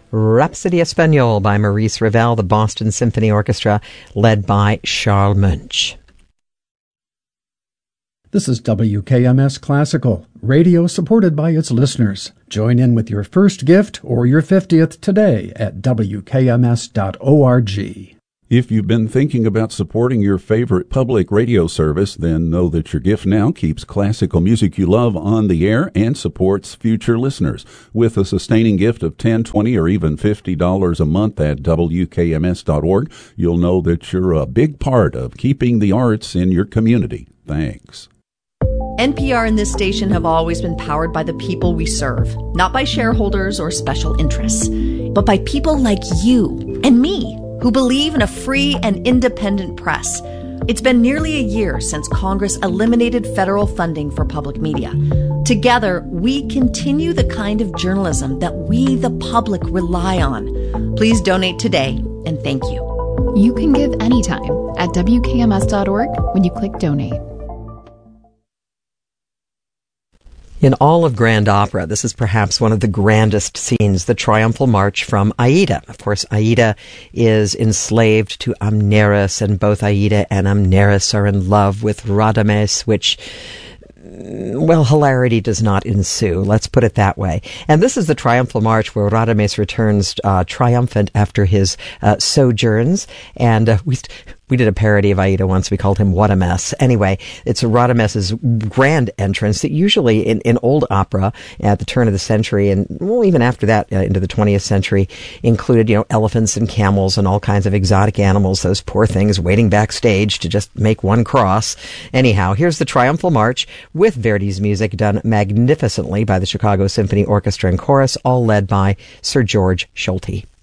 Rhapsody Espagnole by Maurice Ravel, the Boston Symphony Orchestra, led by Charles Munch. This is WKMS Classical, radio supported by its listeners. Join in with your first gift or your 50th today at WKMS.org. If you've been thinking about supporting your favorite public radio service, then know that your gift now keeps classical music you love on the air and supports future listeners. With a sustaining gift of $10, $20, or even $50 a month at WKMS.org, you'll know that you're a big part of keeping the arts in your community. Thanks. NPR and this station have always been powered by the people we serve, not by shareholders or special interests, but by people like you and me, who believe in a free and independent press. It's been nearly a year since Congress eliminated federal funding for public media. Together, we continue the kind of journalism that we, the public, rely on. Please donate today, and thank you. You can give anytime at WKMS.org when you click donate. In all of grand opera, this is perhaps one of the grandest scenes, the triumphal march from Aida. Of course, Aida is enslaved to Amneris, and both Aida and Amneris are in love with Radames, which, well, hilarity does not ensue. Let's put it that way. And this is the triumphal march where Radames returns triumphant after his sojourns. And we did a parody of Aida once. We called him What a Mess. Anyway, it's Radames's grand entrance that usually in old opera at the turn of the century, and well, even after that into the 20th century, included, elephants and camels and all kinds of exotic animals, those poor things waiting backstage to just make one cross. Anyhow, here's the triumphal march with Verdi's music done magnificently by the Chicago Symphony Orchestra and Chorus, all led by Sir George Solti.